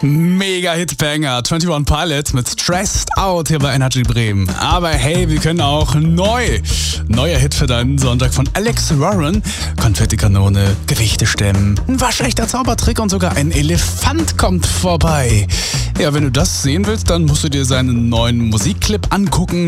Mega Hitbanger, 21 Pilots mit Stressed Out hier bei Energy Bremen. Aber hey, wir können auch neuer Hit für deinen Sonntag von Alex Warren. Konfettikanone, Gewichte stemmen, ein waschechter Zaubertrick und sogar ein Elefant kommt vorbei. Ja, wenn du das sehen willst, dann musst du dir seinen neuen Musikclip angucken.